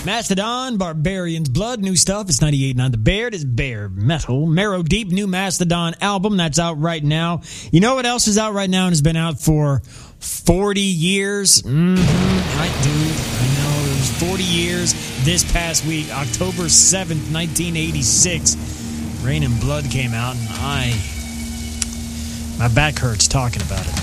Mastodon, Barbarian's Blood, new stuff. It's 98.9 The Bear. It is Bear Metal. Marrow Deep, new Mastodon album. That's out right now. You know what else is out right now and has been out for 40 years? I know. It was 40 years this past week, October 7th, 1986. Rain and Blood came out, and my back hurts talking about it.